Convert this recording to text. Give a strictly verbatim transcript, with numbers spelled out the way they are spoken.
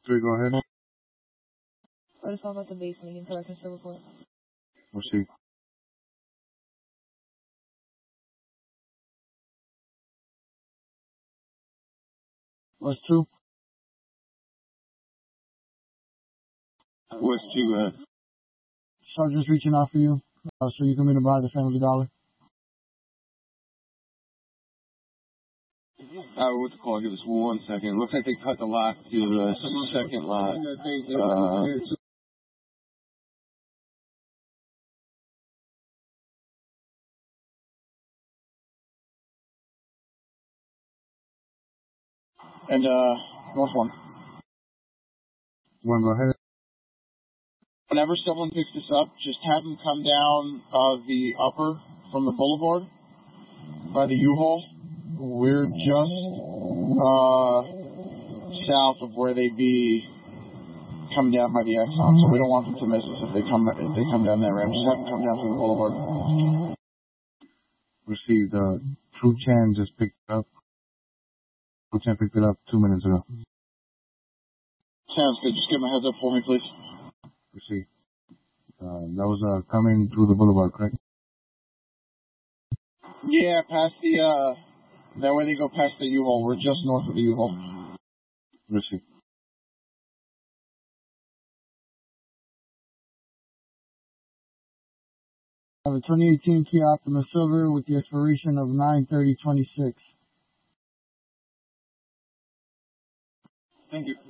three, go ahead. I just found out the base meeting so I can still report. Proceed. West two. West two, go ahead. Sergeant's reaching out for you, uh, so you come in and buy the Family Dollar. Uh, what's the call? Give us one second. Looks like they cut the lot to the second lot. Uh, And, uh, North one. one, go ahead. Whenever someone picks this up, just have them come down uh, the upper from the boulevard by the U-Haul. We're just uh, south of where they'd be coming down by the Exxon, so we don't want them to miss us if they come if they come down that ramp. Just have them come down through the boulevard. Received. Uh, True Chan just picked it up. True Chan picked it up two minutes ago. Sounds good. Just give them a heads up for me, please. Received. Uh, that was uh, coming through the boulevard, correct? Yeah, past the, uh, that way they go past the U-Haul. We're just north of the U-Haul. Received. I have a twenty eighteen Kia Optima Silver with the expiration of nine thirty twenty-six. Thank you.